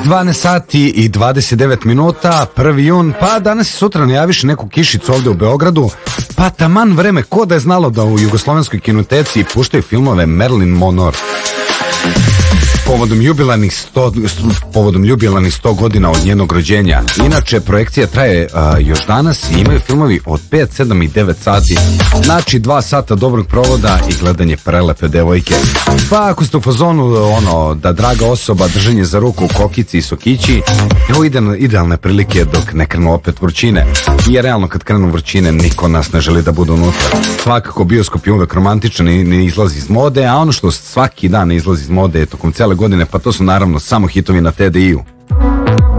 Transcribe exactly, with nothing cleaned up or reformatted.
dvanaest sati i dvadeset devet minuta, prvi jun, pa danas i sutra najaviše neku kišicu ovde u Beogradu, pa taman vreme ko da je znalo da u jugoslovenskoj kinoteci puštaju filmove Marilyn Monroe. Povodom jubilarnih sto, povodom jubilarnih sto godina od njenog rođenja. Inače, projekcija traje a, još danas i imaju filmovi od pet, sedam i devet sati. Znači, dva sata dobrog provoda i gledanje prelepe devojke. Pa ako ste u fazonu, ono, da draga osoba, držanje za ruku, kokici i sokići, evo idealne, idealne prilike dok ne krenu opet vrućine. Jer realno kad krenu vrućine, niko nas ne želi da bude unutra. Svakako, bioskop je uvek romantičan i ne izlazi iz mode, a ono što svaki dan ne izlazi iz mode je tokom cele godine, pa to su naravno samo hitovi na T D I-u.